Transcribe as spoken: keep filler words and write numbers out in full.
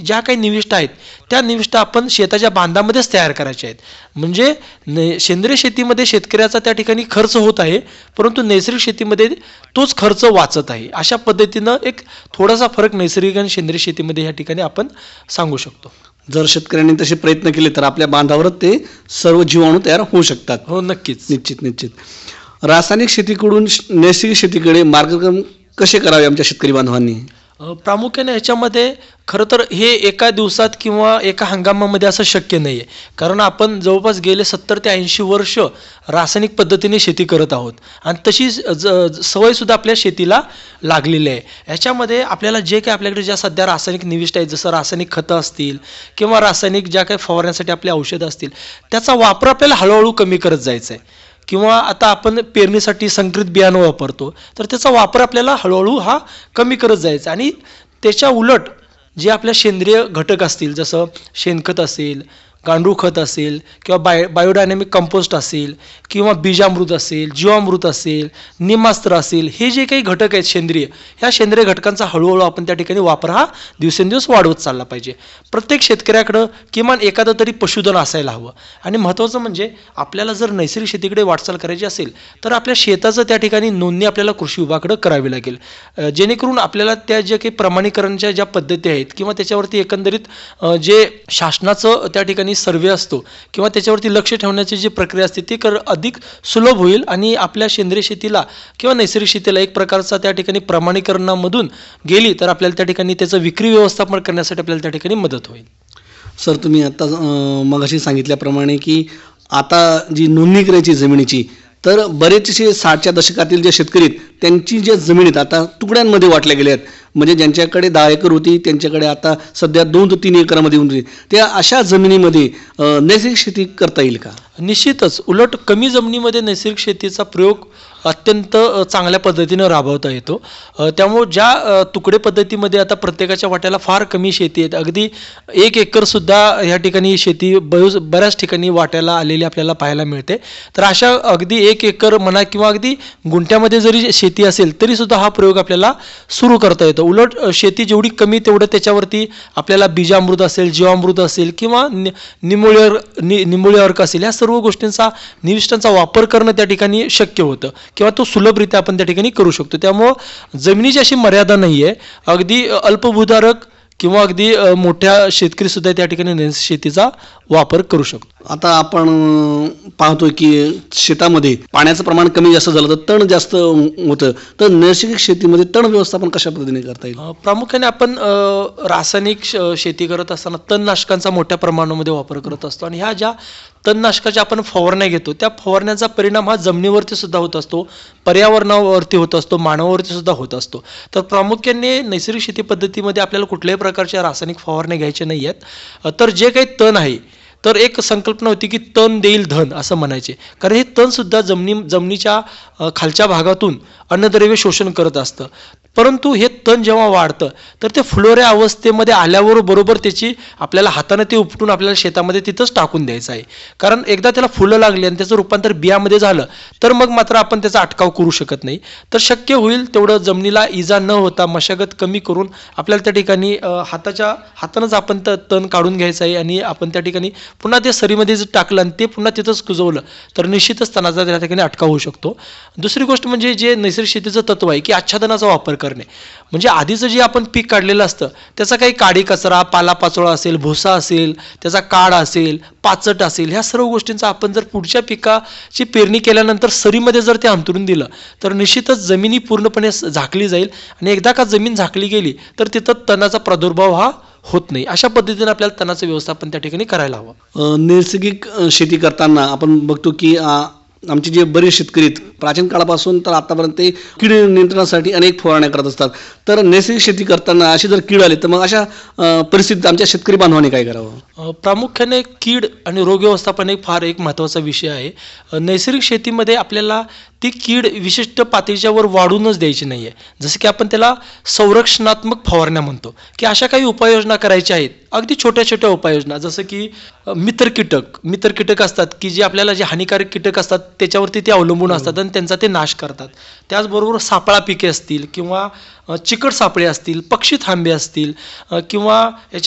ज्या काही निविष्ठा आहेत त्या निविष्ठा आपण शेताच्या बांधामध्येच तयार करायच्या आहेत. म्हणजे न सेंद्रिय शेतीमध्ये शेतकऱ्याचा त्या ठिकाणी खर्च होत आहे, परंतु नैसर्गिक शेतीमध्ये तोच खर्च वाचत आहे. अशा पद्धतीनं एक थोडासा फरक नैसर्गिक आणि सेंद्रिय शेतीमध्ये या ठिकाणी आपण सांगू शकतो. जर शेतकऱ्यांनी तसे प्रयत्न केले तर आपल्या बांधावरच ते सर्व जीवाणू तयार होऊ शकतात. हो, नक्कीच. निश्चित निश्चित रासायनिक शेतीकडून नैसर्गिक शेतीकडे मार्गक्रमण कसे करावे आमच्या शेतकरी बांधवांनी? प्रामुख्याने ह्याच्यामध्ये खरं तर हे एका दिवसात किंवा एका हंगामामध्ये असं शक्य नाही आहे, कारण आपण जवळपास गेले सत्तर ते ऐंशी वर्ष रासायनिक पद्धतीने शेती करत आहोत आणि तशी ज सवयसुद्धा आपल्या शेतीला लागलेली आहे. ह्याच्यामध्ये आपल्याला जे काही आपल्याकडे ज्या सध्या रासायनिक निविष्ठा आहेत, जसं रासायनिक खतं असतील किंवा रासायनिक ज्या काही फवारण्यासाठी आपली औषधं असतील, त्याचा वापर आपल्याला हळूहळू कमी करत जायचा आहे. किंवा आता आपण पेरणीसाठी संकरित बियाणं वापरतो, तर त्याचा वापर आपल्याला हळूहळू हा कमी करत जायचा आणि त्याच्या उलट जे आपल्या सेंद्रिय घटक असतील, जसं शेणखत असेल, गांडूळ खत असेल किंवा बाय बायोडायनॅमिक कंपोस्ट असेल किंवा बीजामृत असेल, जीवामृत असेल, निमास्त्र असेल, हे जे काही घटक आहेत सेंद्रिय, ह्या सेंद्रिय घटकांचा हळूहळू आपण त्या ठिकाणी वापर हा दिवसेंदिवस वाढवत चालला पाहिजे. प्रत्येक शेतकऱ्याकडं किमान एखादं तरी पशुधन असायला हवं. आणि महत्त्वाचं म्हणजे आपल्याला जर नैसर्गिक शेतीकडे वाटचाल करायची असेल तर आपल्या शेताचं त्या ठिकाणी नोंदणी आपल्याला कृषी विभागाकडे करावी लागेल, जेणेकरून आपल्याला त्या ज्या काही प्रमाणीकरणाच्या ज्या पद्धती आहेत किंवा त्याच्यावरती एकंदरीत जे शासनाचं त्या ठिकाणी सर्वे असतो किंवा त्याच्यावरती लक्ष ठेवण्याची जी प्रक्रिया असते ती कर अधिक सुलभ होईल आणि आपल्या सेंद्रिय शेतीला किंवा नैसर्गिक शेतीला एक प्रकारचा त्या ठिकाणी प्रमाणीकरणामधून गेली तर आपल्याला त्या ठिकाणी त्याचं विक्री व्यवस्थापन करण्यासाठी आपल्याला त्या ठिकाणी मदत होईल. सर, तुम्ही आता मगाशी सांगितल्याप्रमाणे की आता जी नोंदणी करायची जमिनीची, तर बरेचसे साठच्या दशकातील जे शेतकरी आहेत त्यांची जे जमिनीत आता तुकड्यांमध्ये वाटल्या गेल्या आहेत. म्हणजे ज्यांच्याकडे दहा एकर होती त्यांच्याकडे आता सध्या दोन ते तीन एकरामध्ये होऊन त्या अशा जमिनीमध्ये नैसर्गिक शेती करता येईल का? निश्चितच. उलट कमी जमिनीमध्ये नैसर्गिक शेतीचा प्रयोग अत्यंत चांगल्या पद्धतीनं राबवता येतो. त्यामुळे ज्या तुकडे पद्धतीमध्ये आता प्रत्येकाच्या वाट्याला फार कमी शेती आहेत, अगदी एक एकरसुद्धा ह्या ठिकाणी शेती बऱ्याच बऱ्याच ठिकाणी वाट्याला आलेली आपल्याला पाहायला मिळते. तर अशा अगदी एक एकर म्हणा किंवा अगदी गुंठ्यामध्ये जरी शेती असेल तरीसुद्धा हा प्रयोग आपल्याला सुरू करता येतो. उलट शेती जेवढी कमी तेवढं त्याच्यावरती आपल्याला बीजामृत असेल, जीवामृत असेल किंवा नि निमोळी नि निमोळी अर्क असेल, ह्या सर्व गोष्टींचा निविष्ठांचा वापर करणं त्या ठिकाणी शक्य होतं किंवा तो सुलभरित्या आपण त्या ठिकाणी करू शकतो. त्यामुळं जमिनीची अशी मर्यादा नाही आहे. अगदी अल्पभूधारक किंवा अगदी मोठ्या शेतकरी सुद्धा त्या ठिकाणी नैसर्गिक शेतीचा वापर करू शकतो. आता आपण पाहतोय की शेतामध्ये पाण्याचं प्रमाण कमी जास्त झालं तर तण जास्त होतं, तर नैसर्गिक शेतीमध्ये तण व्यवस्थापन कशा पद्धतीने करता येईल? प्रामुख्याने आपण रासायनिक शेती करत असताना तणनाशकांचा मोठ्या प्रमाणामध्ये वापर करत असतो आणि ह्या ज्या तणनाशकाच्या आपण फवारण्या घेतो त्या फवारण्याचा परिणाम हा जमिनीवरती सुद्धा होत असतो, पर्यावरणावरती होत असतो, मानवावरती सुद्धा होत असतो. तर प्रामुख्याने नैसर्गिक शेती पद्धतीमध्ये आपल्याला कुठल्याही प्रकारच्या रासायनिक फवारण्या घ्यायच्या नाही आहेत. तर जे काही तण आहे तर एक संकल्पना होती की तण देईल धन असं म्हणायचे, कारण हे तण सुद्धा जमिनी जमिनीच्या खालच्या भागातून अन्नद्रव्य शोषण करत असतं. परंतु हे तण जेव्हा वाढतं तर ते फुलोऱ्या अवस्थेमध्ये आल्यावर बरोबर त्याची आपल्याला हाताने ते उपटून आपल्याला शेतामध्ये तिथंच टाकून द्यायचं आहे. कारण एकदा त्याला फुलं लागली आणि त्याचं रूपांतर बियामध्ये झालं तर मग मात्र आपण त्याचा अटकाव करू शकत नाही. तर शक्य होईल तेवढं जमिनीला इजा न होता मशागत कमी करून आपल्याला त्या ठिकाणी हाताच्या हातानंच आपण तण काढून घ्यायचं आहे आणि आपण त्या ठिकाणी पुन्हा ते सरीमध्ये जर टाकलं आणि ते पुन्हा तिथंच कुजवलं तर निश्चितच तणाचा त्या ठिकाणी अटकाव होऊ शकतो. दुसरी गोष्ट म्हणजे जे नैसर्गिक शेतीचं तत्व आहे की आच्छादनाचा वापर करणे. म्हणजे आधीचं जे आपण पीक काढलेलं असतं त्याचा काही काडी कचरा, पालापाचोळा असेल, भुसा असेल, त्याचा काड असेल, पाचट असेल, ह्या सर्व गोष्टींचा आपण जर पुढच्या पिकाची पेरणी केल्यानंतर सरीमध्ये जर ते अंतरून दिलं तर निश्चितच जमिनी पूर्णपणे झाकली जाईल आणि एकदा का जमीन झाकली गेली तर तिथं तणाचा प्रादुर्भाव हा होत नाही. अशा पद्धतीने आपल्याला तणाचं व्यवस्थापन त्या ठिकाणी करायला हवं. नैसर्गिक शेती करताना आपण बघतो की आमचे जे बरेच शेतकरी आहेत प्राचीन काळापासून तर आतापर्यंत ते कीड नियंत्रणासाठी अनेक फवारण्या करत असतात. तर नैसर्गिक शेती करताना अशी जर कीड आली तर मग अशा परिस्थितीत आमच्या शेतकरी बांधवांनी काय करावं? प्रामुख्याने कीड आणि रोग व्यवस्थापन एक फार एक महत्त्वाचा विषय आहे. नैसर्गिक शेतीमध्ये आपल्याला ती कीड विशिष्ट पातळीच्या वर वाढूनच द्यायची नाही आहे. जसं की आपण त्याला संरक्षणात्मक फवारण्या म्हणतो की अशा काही उपाययोजना करायच्या आहेत, अगदी छोट्या छोट्या उपाययोजना, जसं की मित्र कीटक मित्र कीटक असतात की जे आपल्याला जे हानिकारक कीटक असतात त्याच्यावरती ते अवलंबून असतात आणि त्यांचा ते नाश करतात. त्याचबरोबर सापळा पिके असतील किंवा चिकट सापळे असतील, पक्षी थांबे असतील किंवा याच्या